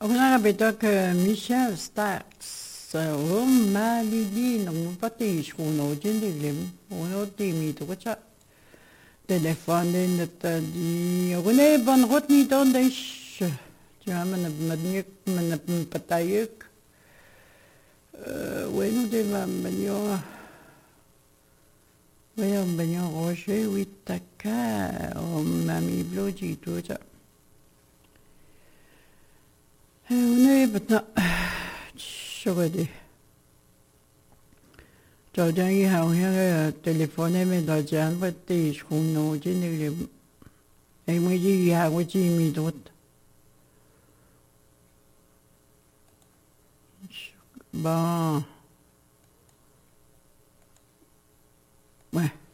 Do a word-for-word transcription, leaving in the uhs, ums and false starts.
On a répété que Michel Starks, oh malidi, non pas tes schoon au gindiglim, on a timi to watcha. Téléphone in de die, on est bon rot niet on des. Tu as men menuk, men patayuk. Bueno, de ma menio. Bueno, menio rocher, oui, taka, oh mami bloji to watcha. On est pas شغلي就將以後喺個 téléphone 咪大隻不地從腦筋裏面，因為以後我知咪多，bon，ouais。